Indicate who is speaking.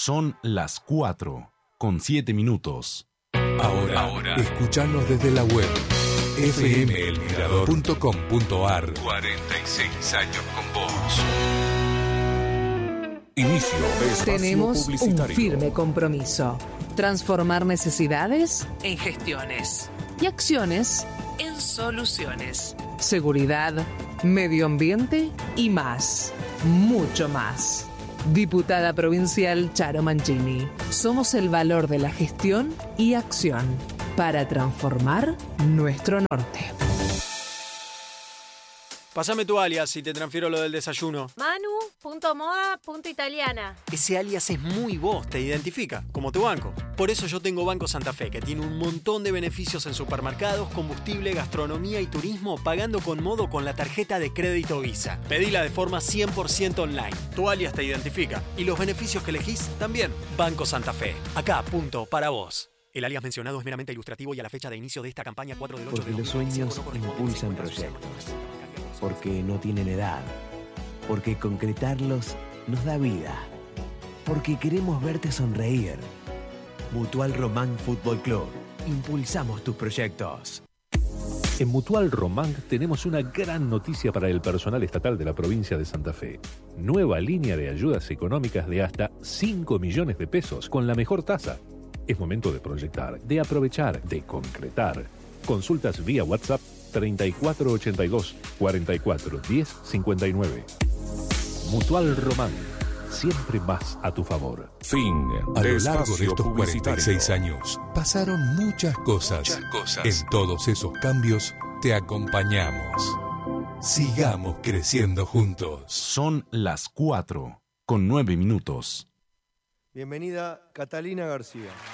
Speaker 1: Son las 4:07.
Speaker 2: Ahora, escuchanos desde la web fmelmirador.com.ar.
Speaker 3: 46 años con vos.
Speaker 2: Inicio de espacio
Speaker 4: Tenemos
Speaker 2: publicitario.
Speaker 4: un firme compromiso: transformar necesidades en gestiones y acciones en soluciones. Seguridad, medio ambiente y más, mucho más. Diputada provincial Charo Mancini. Somos el valor de la gestión y acción para transformar nuestro norte.
Speaker 5: Pásame tu alias y te transfiero lo del desayuno.
Speaker 6: Manu.moda.italiana.
Speaker 5: Ese alias es muy vos, te identifica, como tu banco. Por eso yo tengo Banco Santa Fe, que tiene un montón de beneficios en supermercados, combustible, gastronomía y turismo, pagando con Modo con la tarjeta de crédito Visa. Pedila de forma 100% online. Tu alias te identifica. Y los beneficios que elegís también. Banco Santa Fe. Acá, punto, para vos. El alias mencionado es meramente ilustrativo y a la fecha de inicio de esta campaña 4 del 8
Speaker 7: Porque
Speaker 5: de
Speaker 7: los sueños impulsan proyectos. Porque no tienen edad. Porque concretarlos nos da vida. Porque queremos verte sonreír. Mutual Román Fútbol Club. Impulsamos tus proyectos.
Speaker 8: En Mutual Román tenemos una gran noticia para el personal estatal de la provincia de Santa Fe. Nueva línea de ayudas económicas de hasta 5 millones de pesos con la mejor tasa. Es momento de proyectar, de aprovechar, de concretar. Consultas vía WhatsApp 3482 44 10 59. Mutual Román, siempre más a tu favor.
Speaker 2: Fin. A
Speaker 3: de
Speaker 2: lo largo de
Speaker 3: espacio
Speaker 2: estos
Speaker 3: publicitario.
Speaker 2: 46 años pasaron muchas cosas. En todos esos cambios te acompañamos. Sigamos creciendo juntos.
Speaker 1: Son las 4:09.
Speaker 9: Bienvenida Catalina García.